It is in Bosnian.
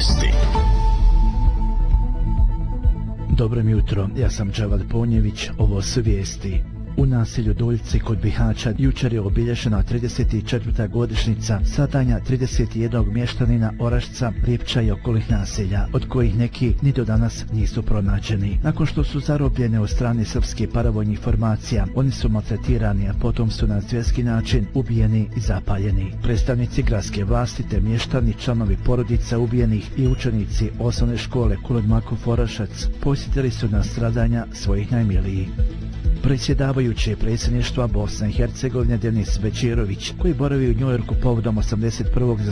vijesti. Dobro mi jutro, ja sam Dževad Ponjević, ovo su vijesti. U naselju Doljci kod Bihaća jučer je obilježena 34. godišnjica stradanja 31 mještanina Orašca, Ripča i okolnih naselja, od kojih neki ni do danas nisu pronađeni. Nakon što su zarobljene od strane srpskih paravojnih formacija, oni su maltretirani, a potom su na zvjerski način ubijeni i zapaljeni. Predstavnici gradske vlasti te mještani, članovi porodica ubijenih i učenici osnovne škole Kulen Makov Orašac posjetili su na stradanja svojih najmilijih. Predsjedavajući predsjedništva Bosne i Hercegovine Denis Bećirović, koji boravi u Njujorku povodom 81.